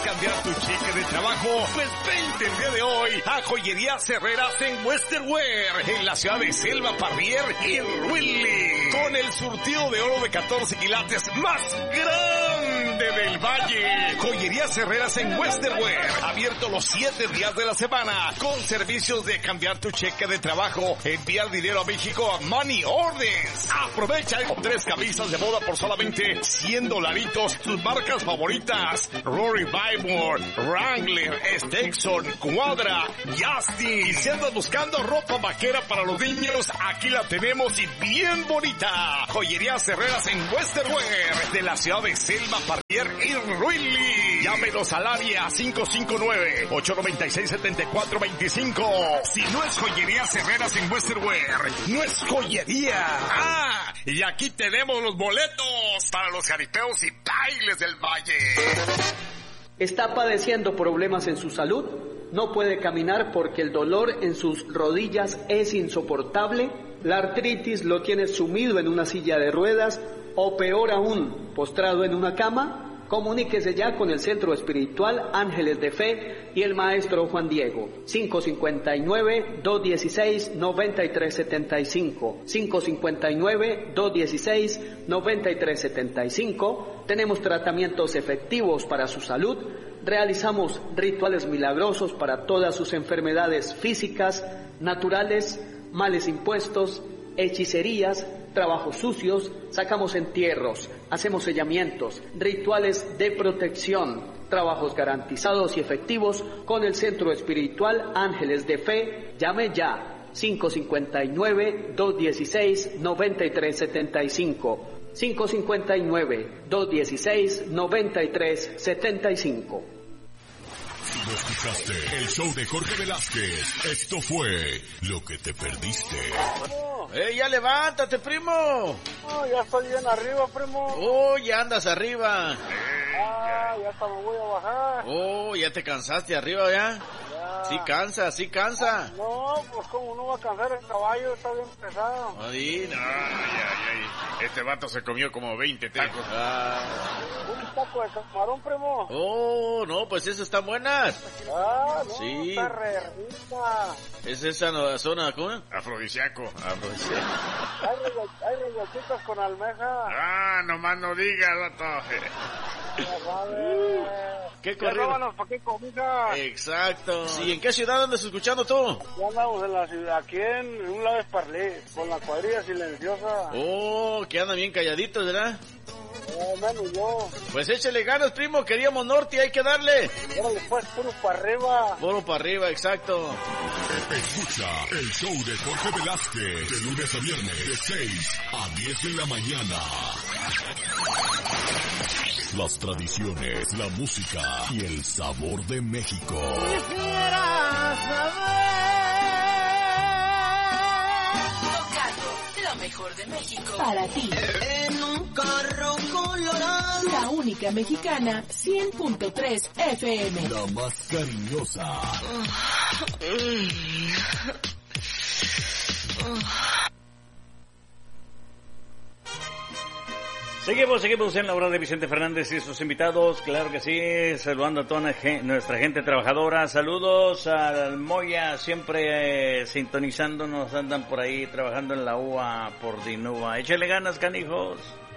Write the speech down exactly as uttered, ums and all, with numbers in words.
cambiar tu cheque de trabajo? Pues vente el día de hoy a Joyerías Herreras en Western Wear, en la ciudad de Selva Parrier y Ruili, con el surtido de oro de catorce quilates más grande del Valle. Joyerías Herreras en Western Wear, abierto los siete días de la semana, con servicios de cambiar tu cheque de trabajo, enviar dinero a México a Money Orders. Aprovecha con tres camisas de moda por solamente cien dolaritos, tus marcas favoritas, Rory Vibor, Wrangler, Stetson, Cuadra, Justin. Y si andas buscando ropa vaquera para los niños, aquí la tenemos y bien bonita. Joyerías Herreras en Western Wear, de la ciudad de Selma, Parrier y Ruili. Llámenos al área cinco cinco nueve, ocho nueve seis, siete cuatro dos cinco. Si no es Joyerías Herreras en Western Wear, no es joyería. Ah, y aquí tenemos los boletos para los jaripeos y bailes del Valle. ¿Está padeciendo problemas en su salud? ¿No puede caminar porque el dolor en sus rodillas es insoportable? ¿La artritis lo tiene sumido en una silla de ruedas o peor aún, postrado en una cama? Comuníquese ya con el Centro Espiritual Ángeles de Fe y el Maestro Juan Diego. cinco cinco nueve, dos uno seis, nueve tres siete cinco. cinco cinco nueve, dos uno seis, nueve tres siete cinco. Tenemos tratamientos efectivos para su salud. Realizamos rituales milagrosos para todas sus enfermedades físicas, naturales, males impuestos, hechicerías, trabajos sucios, sacamos entierros, hacemos sellamientos, rituales de protección, trabajos garantizados y efectivos con el Centro Espiritual Ángeles de Fe. Llame ya, cinco cinco nueve, dos uno seis, nueve tres siete cinco, cinco cinco nueve, dos uno seis, nueve tres siete cinco. Si no escuchaste el show de Jorge Velázquez, esto fue lo que te perdiste. ¡Eh, ya levántate, primo! No, ya estoy bien arriba, primo. ¡Oh, ya andas arriba! Ah, ya hasta me voy a bajar. ¡Oh, ya te cansaste arriba ya! Ya. Sí cansa, sí cansa. No, pues como no va a cansar el caballo, está bien pesado. Ay, no. Ay, ay, ay. Este vato se comió como veinte tacos. Ah. Un taco de camarón, primo. Oh, no, pues esas están buenas. Ah, no, Sí. está re rica. Es esa no, zona, ¿cómo? Afrodisíaco. Afrodisíaco. Hay, rega- hay regachitas con almeja. Ah, nomás no digas, vato. Ya sabes. ¿Qué Ya corrido? vámonos pa' qué comida. Exacto. ¿Y en qué ciudad andas escuchando tú? Ya andamos en la ciudad, aquí en un lado de Parlé, con la cuadrilla silenciosa. Oh, que andan bien calladitos, ¿verdad? Eh, menos yo. Pues échale ganas, primo, queríamos norte, hay que darle. Órale, pues, puro para arriba. Puro para arriba, exacto. Escucha el show de Jorge Velázquez, de lunes a viernes, de seis a diez de la mañana. Las tradiciones, la música y el sabor de México. Quisiera saber. Tocando lo mejor de México para ti. En un carro colorado. La única mexicana, cien punto tres F M. La más cariñosa. Seguimos, seguimos en la hora de Vicente Fernández y sus invitados, claro que sí, saludando a toda nuestra gente trabajadora. Saludos al Moya, siempre eh, sintonizándonos, andan por ahí trabajando en la U A por Dinúa. Échale ganas, canijos.